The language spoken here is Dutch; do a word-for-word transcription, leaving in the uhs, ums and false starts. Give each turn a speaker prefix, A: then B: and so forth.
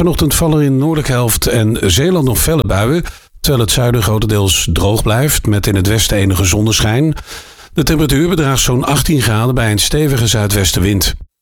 A: Vanochtend vallen in de noordelijke helft en Zeeland nog felle buien, terwijl het zuiden grotendeels droog blijft, met in het westen enige zonneschijn. De temperatuur bedraagt zo'n achttien graden bij een stevige zuidwestenwind.